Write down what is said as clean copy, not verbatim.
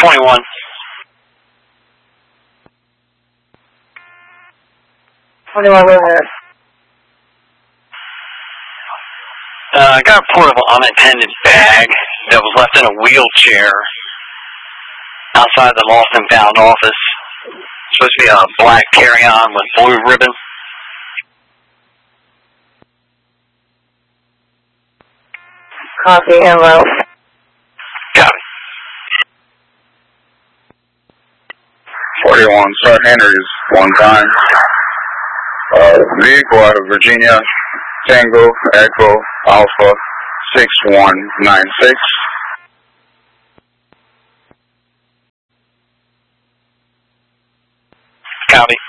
21. I got a report of an unattended bag that was left in a wheelchair outside the lost and found office. Supposed to be a black carry-on with blue ribbon. Copy, hello. Got it. 41, Sir Henry's one time. Vehicle out of Virginia, Tango, Echo, Alpha, 6196. Copy.